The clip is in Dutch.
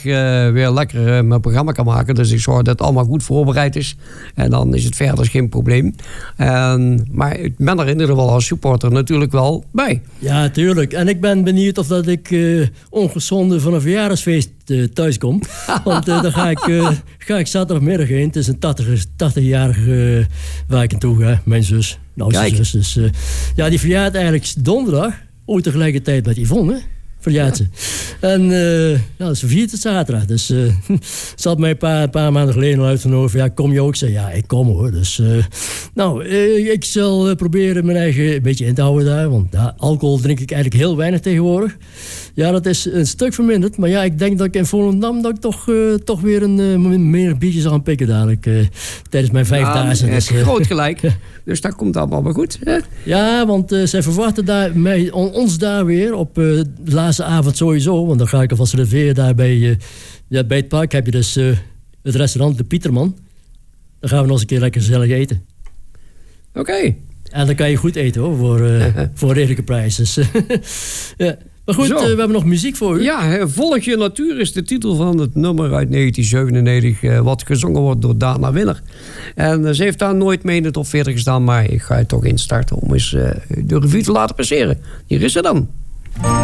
weer lekker mijn programma kan maken. Dus ik zorg dat het allemaal goed voorbereid is. En dan is het verder geen probleem. Maar ik ben er in ieder geval als supporter natuurlijk wel bij. Ja, tuurlijk. En ik ben benieuwd of dat ik ongezonden van een verjaardagsfeest thuis kom. Want daar ga ik zaterdagmiddag heen. Het is een 80-jarige waar ik aan toe ga. Mijn zus. Oudste zus. Dus, die verjaart eigenlijk donderdag. Ook tegelijkertijd met Yvonne, hè? Verjaart ze. En ze viert het zaterdag. Dus ze had mij een paar maanden geleden al uitgenodigd. Kom je ook? Ik zei, ja, ik kom hoor. Dus ik zal proberen mijn eigen een beetje in te houden daar. Want alcohol drink ik eigenlijk heel weinig tegenwoordig. Ja, dat is een stuk verminderd. Maar ja, ik denk dat ik in Volendam dat ik toch weer meer biertjes zal gaan pikken dadelijk. Tijdens mijn 5 dagen. Dat is groot gelijk. Dus dat komt allemaal wel goed. Hè? Ja, want zij verwachten ons daar weer op de laatste avond sowieso. Want dan ga ik alvast reserveren daar bij het park. Heb je dus het restaurant De Pieterman. Dan gaan we nog eens een keer lekker gezellig eten. Oké. En dan kan je goed eten hoor, voor een redelijke prijs. Dus, ja. Maar goed, we hebben nog muziek voor u. Ja, Volg je natuur is de titel van het nummer uit 1997... wat gezongen wordt door Dana Winner. En ze heeft daar nooit mee in de top 40 gestaan... maar ik ga het toch instarten om eens de revue te laten passeren. Hier is ze dan.